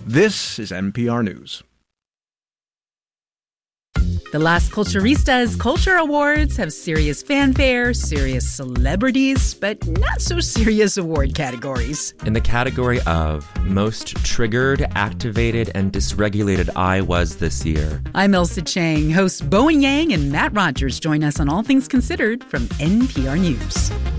This is NPR News. The Las Culturistas Culture Awards have serious fanfare, serious celebrities, but not so serious award categories. In the category of Most Triggered, Activated, and Dysregulated I Was this year. I'm Elsa Chang. Hosts Bowen Yang and Matt Rogers join us on All Things Considered from NPR News.